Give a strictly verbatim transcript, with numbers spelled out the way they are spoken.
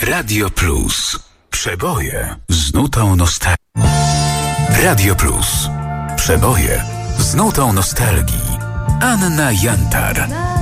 Radio Plus. Przeboje z nutą nostalgii. Radio Plus. Przeboje z nutą nostalgii. Anna Jantar.